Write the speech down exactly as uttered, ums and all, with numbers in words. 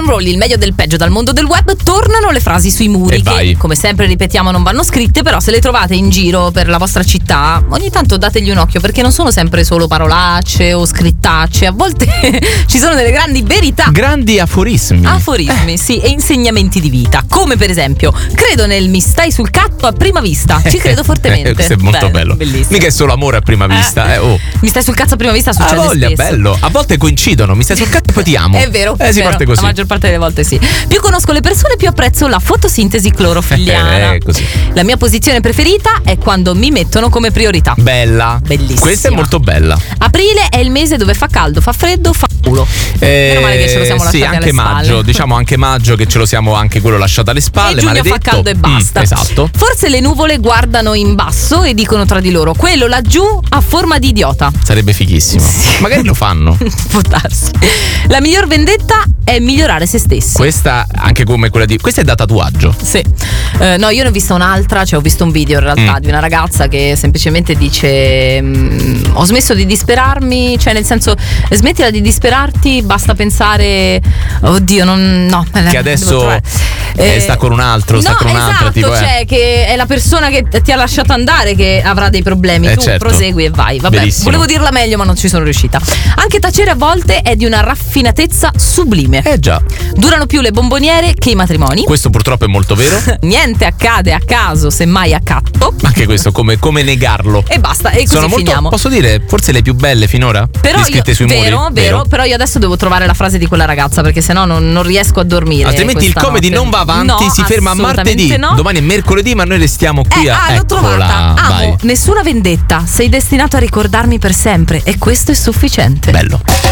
and roll, il meglio del peggio dal mondo del web. Tornano le frasi sui muri E che, vai. come sempre ripetiamo, non vanno scritte, però se le trovate in giro per la vostra città, ogni tanto dategli un occhio, perché non sono sempre solo parolacce o scrittacce, a volte ci sono delle grandi verità. Grandi aforismi. Aforismi, sì, e insegnamenti di vita. Come per esempio, credo nel mi stai sul cazzo a prima vista. Ci credo fortemente. Eh, questo è molto bello. Bellissimo. Mica è solo amore a prima vista. Eh, oh. Mi stai sul cazzo a prima vista succede Ah, voglia, spesso. bello. A volte coincidono. Mi stai sul cazzo e poi ti amo. È vero, Eh, è si vero. parte così. La maggior parte delle volte sì. Più conosco le persone, più apprezzo la fotosintesi clorofilliana. Eh, così. La mia posizione preferita è quando mi mettono come priorità. Bella. Bellissima. Questa è molto bella. Aprile è il mese dove fa caldo, fa freddo, fa culo. Eh, Meno male che ce lo siamo sì, lasciati anche alle spalle. maggio. Diciamo anche maggio che ce lo siamo anche quello lasciato alle spalle. E giugno maledetto. fa caldo e basta. Mm, esatto. Forse le nuvole guardano in basso e dicono tra di loro: quello laggiù ha forma di idiota. Sarebbe fighissimo. Magari lo fanno. Può darsi. La miglior vendetta è migliorare se stessi. Questa, anche come quella di. Questa è da tatuaggio. Sì. Eh, no, io ne ho vista un'altra, cioè ho visto un video in realtà Mm. di una ragazza che semplicemente dice mm, ho smesso di disperarmi, cioè nel senso smettila di disperarti, basta pensare oddio, non no, Che adesso eh, sta con un altro, sta no, con un'altra, esatto, tipo, eh. cioè che è la persona che ti ha lasciato andare che avrà dei problemi, Eh, tu certo. prosegui e vai. Vabbè, Bellissimo. volevo dirla meglio ma non ci sono riuscita. Anche tacere a volte è di una raffinatezza sublime. Eh già. Durano più le bomboniere che i matrimoni. Questo purtroppo è molto vero. Niente accade a caso, semmai a catto. Anche questo, come, come negarlo. E basta, e così Sono molto, finiamo. posso dire, forse le più belle finora? Però io, scritte sui vero, muri. vero, però io adesso devo trovare la frase di quella ragazza, perché sennò non, non riesco a dormire. Altrimenti il questa comedy notte. non va avanti, No, si ferma a assolutamente martedì. no. Domani è mercoledì, ma noi restiamo qui Eh, a. ah, l'ho trovata. Amo, Vai. nessuna vendetta. Sei destinato a ricordarmi per sempre e questo è sufficiente. Bello.